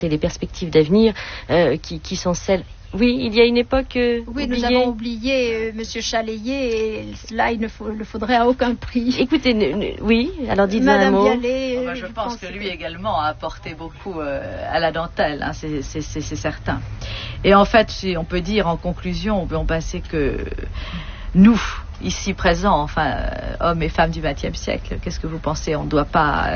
et les perspectives d'avenir qui sont celles... Oui, il y a une époque oui, nous avons oublié Monsieur Chalayé, et cela, il ne le faudrait à aucun prix. Écoutez, oui, alors dites-nous un Madame mot. Bialet, je pense que lui également a apporté beaucoup à la dentelle, hein, c'est certain. Et en fait, si on peut dire en conclusion, c'est que nous, ici présents, enfin, hommes et femmes du XXe siècle, qu'est-ce que vous pensez? On doit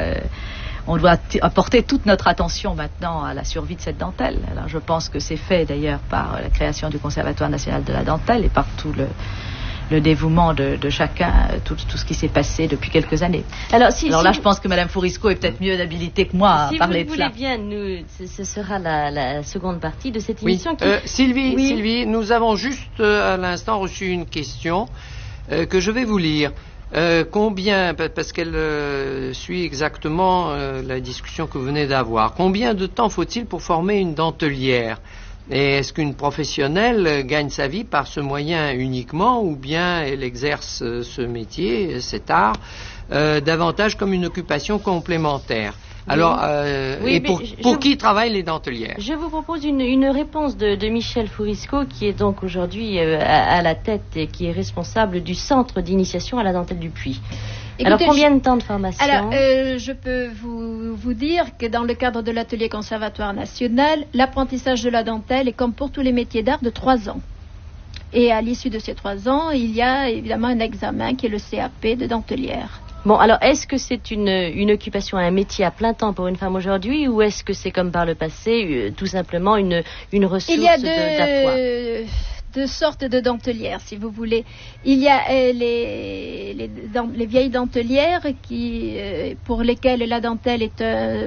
apporter toute notre attention maintenant à la survie de cette dentelle. Alors je pense que c'est fait d'ailleurs par la création du Conservatoire national de la dentelle et par tout le dévouement de chacun, tout ce qui s'est passé depuis quelques années. Alors là, je pense que Madame Fourisco est peut-être mieux habilitée que moi à parler de cela. Si vous voulez bien, ce sera la seconde partie de cette émission. Oui. Sylvie, nous avons juste à l'instant reçu une question que je vais vous lire. Combien, parce qu'elle suit exactement la discussion que vous venez d'avoir, combien de temps faut-il pour former une dentelière? Et est-ce qu'une professionnelle gagne sa vie par ce moyen uniquement, ou bien elle exerce ce métier, cet art, davantage comme une occupation complémentaire? Alors, pour qui travaillent les dentelières? Je vous propose une réponse de Michel Fourisco, qui est donc aujourd'hui à la tête et qui est responsable du centre d'initiation à la dentelle du Puy. Écoutez, alors, combien de temps de formation? Alors, je peux vous dire que dans le cadre de l'atelier Conservatoire national, l'apprentissage de la dentelle est, comme pour tous les métiers d'art, de 3 ans. Et à l'issue de ces 3 ans, il y a évidemment un examen qui est le CAP de dentelière. Bon, alors, est-ce que c'est une occupation, un métier à plein temps pour une femme aujourd'hui, ou est-ce que c'est comme par le passé, tout simplement une ressource d'appoint? Il y a deux sortes de dentelières, si vous voulez. Il y a les vieilles dentelières pour lesquelles la dentelle est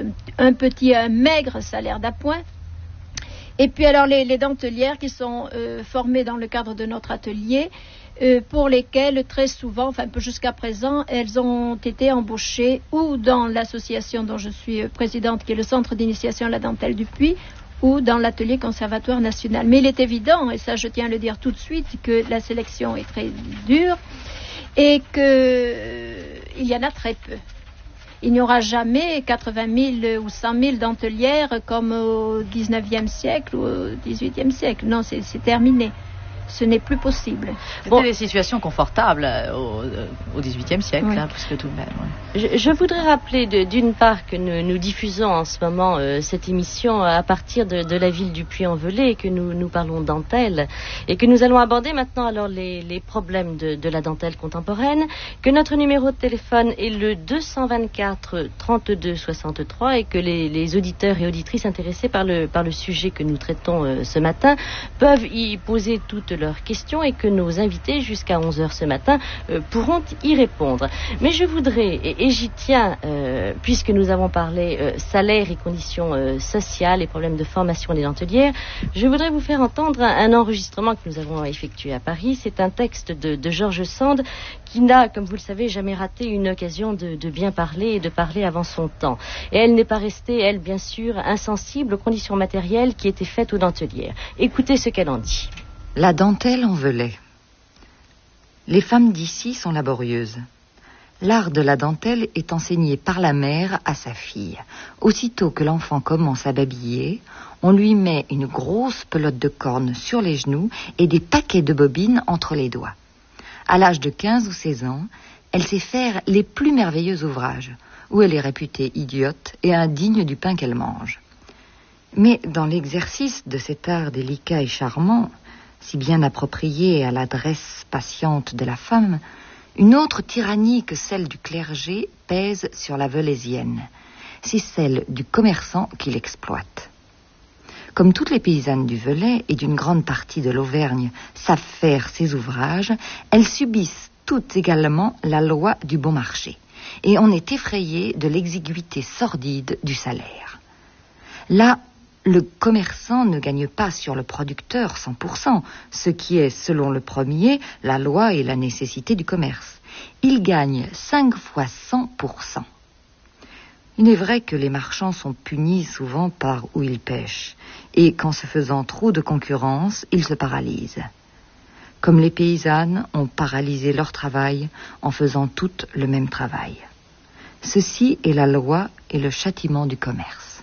un maigre salaire d'appoint. Et puis alors les dentelières qui sont formées dans le cadre de notre atelier, pour lesquelles très souvent, enfin jusqu'à présent, elles ont été embauchées ou dans l'association dont je suis présidente, qui est le Centre d'initiation à la dentelle du Puy, ou dans l'atelier Conservatoire national. Mais il est évident, et ça je tiens à le dire tout de suite, que la sélection est très dure et qu'il y en a très peu. Il n'y aura jamais 80 000 ou 100 000 dentelières comme au 19e siècle ou au 18e siècle. Non, c'est terminé. Ce n'est plus possible. C'était des situations confortables au XVIIIe siècle, oui. Plus que tout de même. Ouais. Je voudrais rappeler d'une part que nous diffusons en ce moment cette émission à partir de la ville du Puy-en-Velay, que nous parlons dentelle, et que nous allons aborder maintenant alors les problèmes de la dentelle contemporaine, que notre numéro de téléphone est le 224 32 63 et que les auditeurs et auditrices intéressés par le sujet que nous traitons ce matin peuvent y poser toutes leurs questions et que nos invités jusqu'à 11h ce matin pourront y répondre. Mais je voudrais, et j'y tiens, puisque nous avons parlé salaire et conditions sociales et problèmes de formation des dentelières, je voudrais vous faire entendre un enregistrement que nous avons effectué à Paris. C'est un texte de Georges Sand qui n'a, comme vous le savez, jamais raté une occasion de bien parler et de parler avant son temps. Et elle n'est pas restée, elle, bien sûr, insensible aux conditions matérielles qui étaient faites aux dentelières. Écoutez ce qu'elle en dit. La dentelle en Velay. Les femmes d'ici sont laborieuses. L'art de la dentelle est enseigné par la mère à sa fille. Aussitôt que l'enfant commence à babiller, on lui met une grosse pelote de corne sur les genoux et des paquets de bobines entre les doigts. À l'âge de 15 ou 16 ans, elle sait faire les plus merveilleux ouvrages, où elle est réputée idiote et indigne du pain qu'elle mange. Mais dans l'exercice de cet art délicat et charmant, si bien appropriée à l'adresse patiente de la femme, une autre tyrannie que celle du clergé pèse sur la Velaisienne. C'est celle du commerçant qui l'exploite. Comme toutes les paysannes du Velay et d'une grande partie de l'Auvergne savent faire ces ouvrages, elles subissent toutes également la loi du bon marché. Et on est effrayé de l'exiguïté sordide du salaire. Là, le commerçant ne gagne pas sur le producteur 100%, ce qui est, selon le premier, la loi et la nécessité du commerce. Il gagne 5 fois 100%. Il est vrai que les marchands sont punis souvent par où ils pêchent, et qu'en se faisant trop de concurrence, ils se paralysent. Comme les paysannes ont paralysé leur travail en faisant toutes le même travail. Ceci est la loi et le châtiment du commerce.